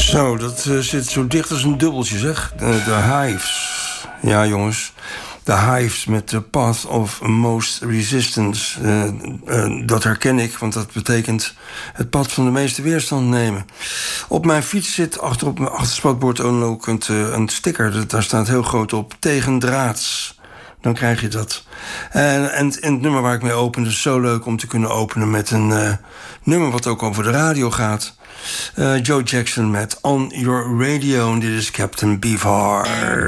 Zo, dat zit zo dicht als een dubbeltje, zeg. De Hives. Ja, jongens. De Hives met The Path of Most Resistance. Dat herken ik, want dat betekent het pad van de meeste weerstand nemen. Op mijn fiets zit op mijn achterspatbord ook een sticker. Daar staat heel groot op: tegendraads. Dan krijg je dat. En het nummer waar ik mee open is zo leuk om te kunnen openen met een nummer wat ook over de radio gaat. Joe Jackson met On Your Radio. En dit is Captain Beefheart.